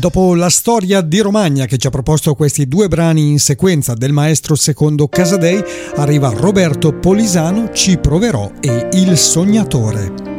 Dopo la storia di Romagna che ci ha proposto questi due brani in sequenza del maestro Secondo Casadei, arriva Roberto Polisano, Ci proverò e Il Sognatore.